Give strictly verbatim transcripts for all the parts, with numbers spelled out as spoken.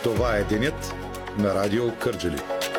Това е денят на Радио Кърджали.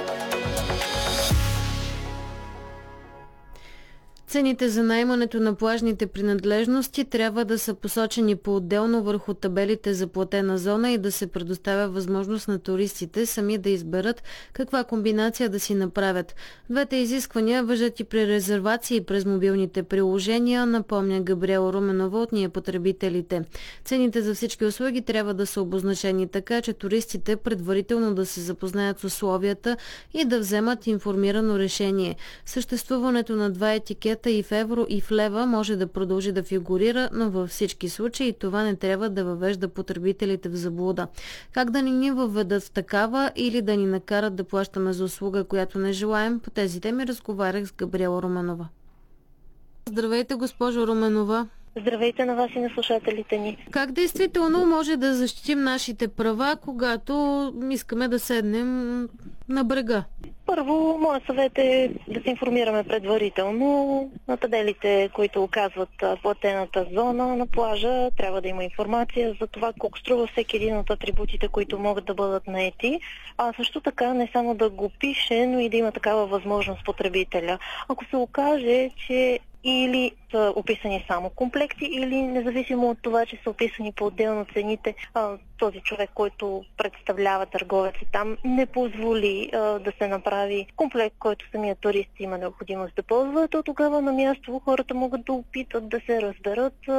Цените за наемането на плажните принадлежности трябва да са посочени по-отделно върху табелите за платена зона и да се предоставя възможност на туристите сами да изберат каква комбинация да си направят. Двете изисквания важат и при резервации през мобилните приложения, напомня Габриела Руменова от Ние потребителите. Цените за всички услуги трябва да са обозначени така, че туристите предварително да се запознаят с условията и да вземат информирано решение. Съществуването на два етикета и в евро, и в лева може да продължи да фигурира, но във всички случаи това не трябва да въвежда потребителите в заблуда. Как да не ни въведат в такава или да ни накарат да плащаме за услуга, която не желаем? По тези теми разговарях с Габриела Руменова. Здравейте, госпожо Руменова. Здравейте на вас и на слушателите ни. Как действително може да защитим нашите права, когато искаме да седнем на брега? Първо, моят съвет е да се информираме предварително. На табелите, които оказват платената зона на плажа, трябва да има информация за това колко струва всеки един от атрибутите, които могат да бъдат наети. А също така не само да го пише, но и да има такава възможност потребителя. Ако се окаже, че или са описани само комплекти, или независимо от това, че са описани по-отделно цените, този човек, който представлява търговеца там, не позволи а, да се направи комплект, който самият турист има необходимост да ползва, то тогава на място хората могат да опитат да се разберат